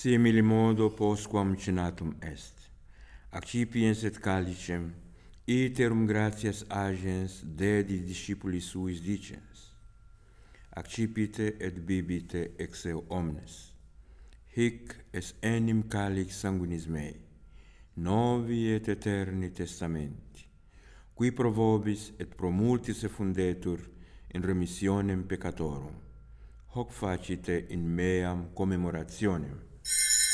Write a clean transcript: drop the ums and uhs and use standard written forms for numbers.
Simili modo postquam cenatum est. Accipiens et calicem, iterum gratias agens dedi discipulis suis dicens. Accipite et bibite ex eo omnes. Hic es enim calix sanguinis mei, novi et eterni testamenti, qui pro vobis et pro multis effundetur in remissionem peccatorum. Hoc facite in meam commemorationem.